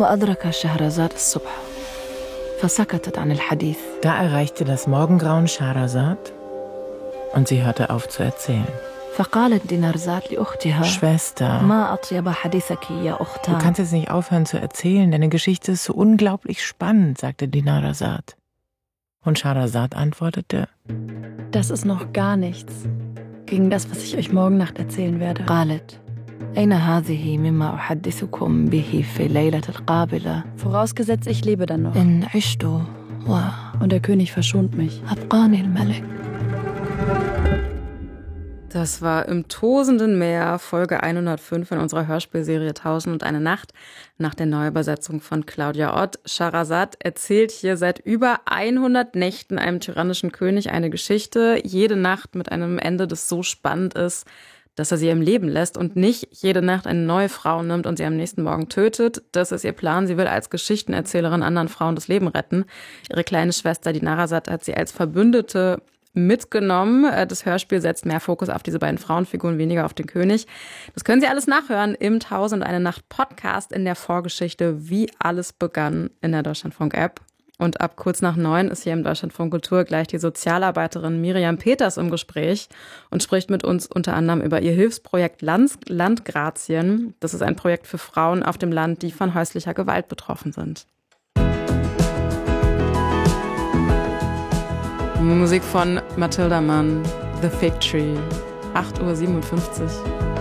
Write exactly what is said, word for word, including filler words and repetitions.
وأدرك شهرزاد الصبح فسكتت عن الحديث. Da erreichte das Morgengrauen Schahrazad und sie hörte auf zu erzählen. فقالت دينارزاد لأختها Schwester, ما أطيب حديثك يا du أختان. kannst jetzt nicht aufhören zu erzählen, deine Geschichte ist so unglaublich spannend, sagte Dinarzad. Und Schahrazad antwortete: Das ist noch gar nichts gegen das, was ich euch morgen Nacht erzählen werde. قالت أين هذه مما أحدثكم به في الليلة القابلة Vorausgesetzt, ich lebe dann noch. إن عشت Und der König verschont mich. وأبقاني الملك. Das war Im tosenden Meer, Folge hundertfünf in unserer Hörspielserie Tausend und eine Nacht, nach der Neuübersetzung von Claudia Ott. Schahrazad erzählt hier seit über hundert Nächten einem tyrannischen König eine Geschichte, jede Nacht mit einem Ende, das so spannend ist, dass er sie im Leben lässt und nicht jede Nacht eine neue Frau nimmt und sie am nächsten Morgen tötet. Das ist ihr Plan. Sie will als Geschichtenerzählerin anderen Frauen das Leben retten. Ihre kleine Schwester Dinarzad hat sie als Verbündete mitgenommen. Das Hörspiel setzt mehr Fokus auf diese beiden Frauenfiguren, weniger auf den König. Das können Sie alles nachhören im Tausend und eine Nacht Podcast in der Vorgeschichte, wie alles begann, in der Deutschlandfunk-App. Und ab kurz nach neun ist hier im Deutschlandfunk Kultur gleich die Sozialarbeiterin Miriam Peters im Gespräch und spricht mit uns unter anderem über ihr Hilfsprojekt Land, Landgrazien. Das ist ein Projekt für Frauen auf dem Land, die von häuslicher Gewalt betroffen sind. Musik von Mathilda Mann, The Fig Tree, acht Uhr siebenundfünfzig.